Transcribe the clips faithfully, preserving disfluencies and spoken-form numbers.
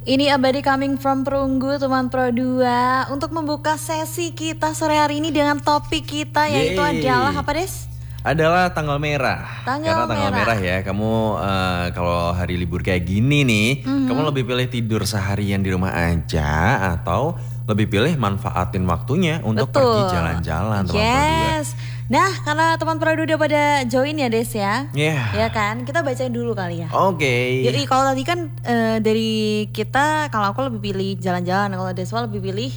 Ini Abadi coming from Perunggu, teman Pro dua, untuk membuka sesi kita sore hari ini dengan topik kita yaitu Yeay. adalah apa, Des? Adalah tanggal merah. Tanggal Karena tanggal merah, merah ya, kamu uh, kalau hari libur kayak gini nih, Mhm. kamu lebih pilih tidur seharian di rumah aja atau lebih pilih manfaatin waktunya untuk Betul. pergi jalan-jalan, teman Pro dua. Yes. Nah, karena teman Pro dua udah pada join ya, Des ya. Iya. Ya kan? Kita bacain dulu kali ya. Oke. Jadi kalau tadi kan eh, dari kita, kalau aku lebih pilih jalan-jalan, kalau Deswa lebih pilih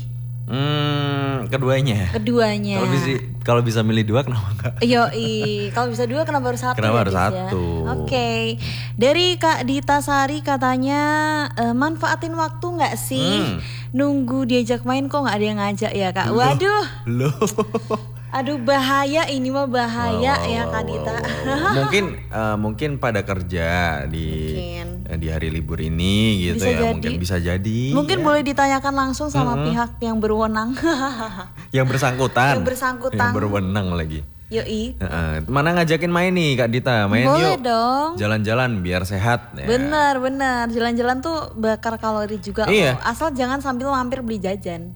Hmm, keduanya. keduanya. Kalau bisa kalau bisa milih dua kenapa enggak? Yoi, kalau bisa dua kenapa harus satu? Kenapa ya, harus Des, satu? Ya? Oke, dari Kak Dita Sari katanya eh, manfaatin waktu nggak sih? Hmm. Nunggu diajak main kok nggak ada yang ngajak ya Kak? Waduh, Loh. aduh bahaya ini mah bahaya Wow, ya wow, Kak wow, Dita. wow. Mungkin uh, mungkin pada kerja di Mungkin. eh, di hari libur ini gitu Bisa ya, jadi. mungkin bisa jadi. Mungkin ya. boleh ditanyakan langsung sama Mm-mm. pihak yang berwenang. Yang bersangkutan. Yang bersangkutan. Yang berwenang lagi. Yoi. Heeh. Mana ngajakin main nih Kak Dita? Main Boleh yuk. dong. Jalan-jalan biar sehat. Ya. Bener bener, jalan-jalan tuh bakar kalori juga Iya. loh. Asal jangan sambil mampir beli jajan.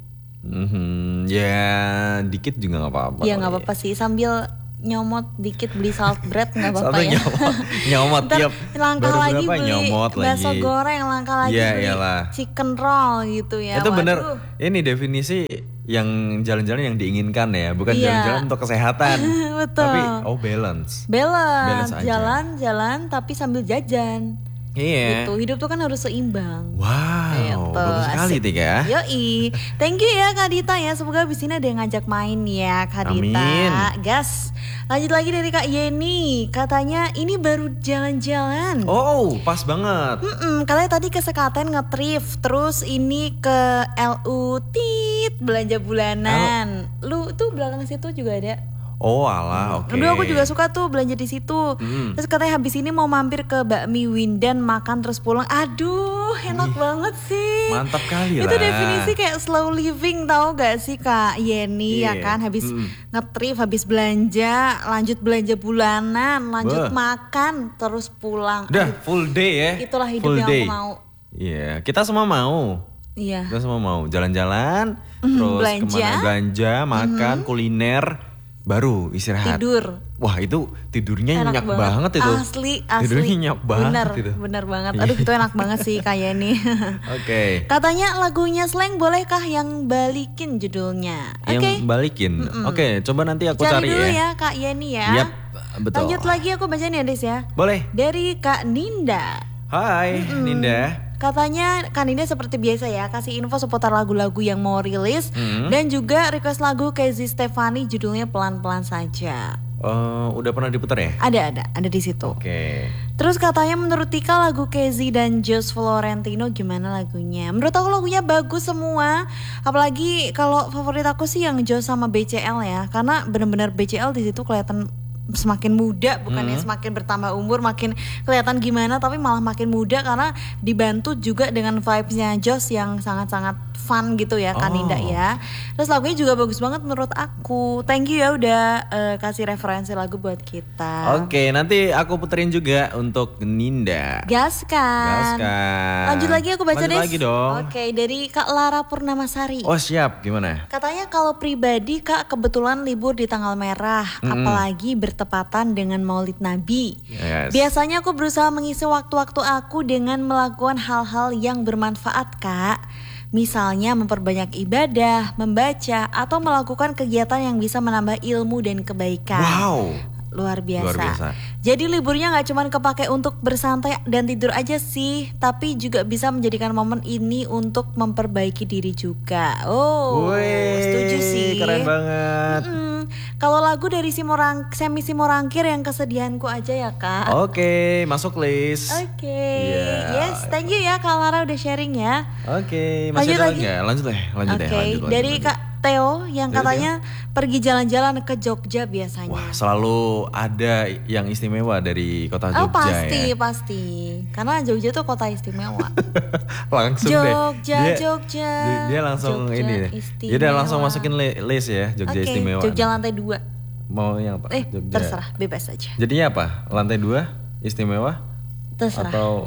Mhm. Ya dikit juga nggak apa-apa. Iya kali nggak ya. apa-apa sih, sambil nyomot dikit beli salt bread nggak apa-apa Satu ya. nyomot, nyomot Ntar tiap langkah baru lagi berapa beli nyomot bakso lagi. goreng, langkah lagi Iya, beli iyalah. chicken roll gitu ya. Itu bener, Waduh. ini definisi yang jalan-jalan yang diinginkan ya, bukan Iya. jalan-jalan untuk kesehatan. Betul. Tapi oh balance. Balance, Balance aja. jalan-jalan tapi sambil jajan. Iya. Gitu, hidup tuh kan harus seimbang. Wow, Gitu, bagus sekali asik. Tika. Yoi, thank you ya Kak Dita ya. Semoga abis ini ada yang ngajak main ya Kak Dita. Amin. Gas. Lanjut lagi dari Kak Yeni. Katanya ini baru jalan-jalan. Oh, pas banget. Mm-mm, katanya tadi ke Sekaten nge-thrift. Terus ini ke L U Tit belanja bulanan. Lu tuh belakang situ juga ada. Oh, alah, oke. Aduh aku juga suka tuh belanja di situ. Mm. Terus katanya habis ini mau mampir ke Bakmi Windan makan terus pulang. Aduh, enak banget sih. Mantap kali Itu lah. definisi kayak slow living, tahu gak sih Kak Yeni? Ya Iya. kan habis Mm. nge-thrift, habis belanja, lanjut belanja bulanan, lanjut Beuh. makan terus pulang. Udah full day ya. Itulah hidup Full yang day. aku mau. Iya, kita semua mau. Iya. Kita semua mau jalan-jalan, Mhm, terus belanja. kemana belanja, makan, kuliner, baru istirahat. Tidur. Wah itu tidurnya Enak nyenyak banget. itu. Asli, asli. Tidurnya nyenyak banget bener, itu. bener banget. Aduh itu enak banget sih Kak Yeni. Oke. Katanya lagunya Slang bolehkah yang balikin judulnya? Yang Oke. balikin. Oke, coba nanti aku Cari cari, dulu ya. ya Kak Yeni ya. Yap, betul. Lanjut lagi aku bacain ya Des ya. Boleh. Dari Kak Ninda. Hai, Ninda. Katanya Kak Ninda seperti biasa ya, kasih info seputar lagu-lagu yang mau rilis. Hmm. Dan juga request lagu Casey Stefani judulnya Pelan-Pelan Saja. Eh, udah pernah diputar ya? Ada, ada, ada di situ. Oke. Terus katanya menurut Tika lagu Casey dan Josh Florentino gimana lagunya? Menurut aku lagunya bagus semua. Apalagi kalau favorit aku sih yang Josh sama B C L ya. Karena benar-benar B C L di situ kelihatan semakin muda, bukannya Hmm. semakin bertambah umur, makin kelihatan gimana, tapi malah makin muda karena dibantu juga dengan vibes-nya Josh yang sangat-sangat fun gitu ya, Kak Oh. Ninda ya. Terus lagunya juga bagus banget menurut aku. Thank you ya udah eh, kasih referensi lagu buat kita. Oke, nanti aku puterin juga untuk Ninda. Gas kan. Gas kan. Lanjut lagi aku baca Lanjut Des. lagi dong. Oke, dari Kak Lara Purnamasari. Oh siap, gimana? Katanya kalau pribadi Kak kebetulan libur di tanggal merah, Mm-mm. apalagi bertepatan dengan Maulid Nabi. Yes. Biasanya aku berusaha mengisi waktu-waktu aku dengan melakukan hal-hal yang bermanfaat Kak. Misalnya memperbanyak ibadah, membaca, atau melakukan kegiatan yang bisa menambah ilmu dan kebaikan. Wow. Luar biasa. Luar biasa. Jadi liburnya nggak cuma kepake untuk bersantai dan tidur aja sih, tapi juga bisa menjadikan momen ini untuk memperbaiki diri juga. Oh, Wih, setuju sih. keren banget. Mm-mm. Kalau lagu dari Simorang, Semi Simorangkir yang kesedihanku aja ya kak. Oke, masuk list. Oke, Iya. yes, thank you ya Kak Lara udah sharing ya. Oke, Lanjut masih ada lagi? lagi nggak? Lanjut deh, lanjut Oke, deh, lanjut, lanjut, dari lanjut. Kak Theo yang Dari katanya pergi jalan-jalan ke Jogja biasanya. Wah, selalu ada yang istimewa dari kota Jogja Oh pasti, ya. pasti. Karena Jogja tuh kota istimewa. Langsung Jogja, deh. Dia, Jogja. dia, dia langsung Jogja ini deh. istimewa. Dia udah langsung masukin li- list ya, Jogja Oke, istimewa. Jogja lantai dua. Mau yang apa? Eh, Jogja. terserah, bebas aja. Jadinya apa? Lantai dua istimewa? Terserah. Atau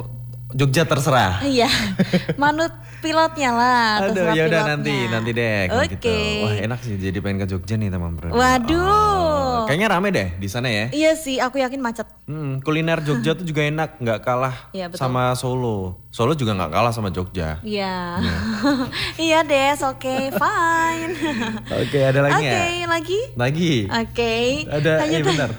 Jogja terserah. Iya, manut pilotnya lah. Aduh, terserah ya udah pilotnya. nanti nanti deh kalau Oke. gitu. Wah, enak sih jadi pengen ke Jogja nih teman bro. Waduh. Oh, kayaknya rame deh di sana ya. Iya sih, aku yakin macet. Hmm, kuliner Jogja tuh juga enak, nggak kalah Iya, betul. sama Solo. Solo juga nggak kalah sama Jogja. Iya. Iya Des, oke, fine. Oke, ada lagi Oke, nggak? lagi? Lagi. Oke. Ada, eh Lanjut. bentar.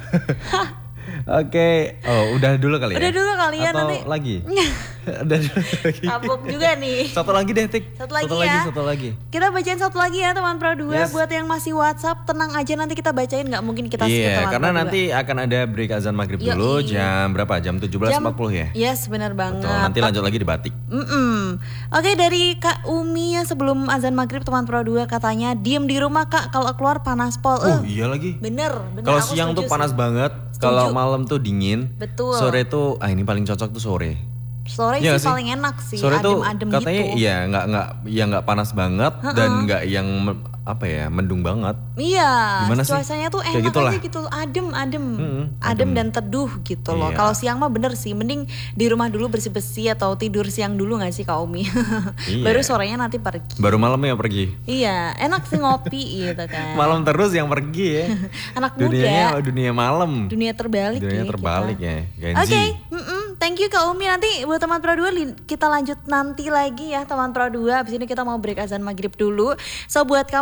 Oke, oh udah dulu kali ya? Udah dulu kali ya, Atau nanti. lagi? Ada dulu lagi. Tabuk juga nih. Satu lagi deh, Tik. Satu lagi lagi, ya. satu lagi. Kita bacain satu lagi ya teman Pro dua. Yes. Buat yang masih WhatsApp, tenang aja nanti kita bacain, nggak mungkin kita skip Iya, teman karena Pro dua. nanti akan ada break azan maghrib Yoi. dulu jam berapa? Jam tujuh belas empat puluh ya? Yes, benar banget. Betul, nanti lanjut lagi di Batik. Mm-mm. Oke, dari Kak Umi yang sebelum azan maghrib teman Pro dua katanya diem di rumah Kak, kalau keluar panas pol. Oh Eh, iya lagi. bener, bener. Kalau aku siang setuju tuh sih. panas banget, Setuju. kalau malam tuh dingin. Betul. Sore tuh, ah ini paling cocok tuh sore. Sore Iya sih nggak paling enak sih, Sore tuh adem-adem katanya gitu. iya nggak nggak ya nggak panas banget dan nggak yang me- apa ya mendung banget. Iya, Gimana sih? cuacanya tuh Kayak enak gitulah. aja gitu, adem, adem, Mm-mm, adem dan teduh gitu loh. Iya. Kalau siang mah bener sih, mending di rumah dulu bersih-bersih atau tidur siang dulu nggak sih Kak Umi? Iya. Baru sorenya nanti pergi. Baru malamnya pergi. Iya, enak sih ngopi gitu kan. Malam terus yang pergi ya. Anak Dunianya muda, dunia malam. dunia terbalik. Dunia nih terbalik kita. ya. Gen Oke, Z. mm-mm, thank you Kak Umi. Nanti buat teman Pro dua li- kita lanjut nanti lagi ya teman Pro dua. Abis ini kita mau break azan maghrib dulu. So buat kamu